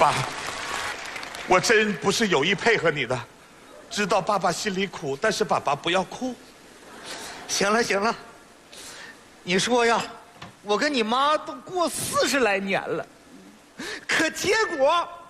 爸，我真不是有意配合你的，知道爸爸心里苦，但是爸爸不要哭。 行了行了，你说呀，我跟你妈都过40来年了，可结果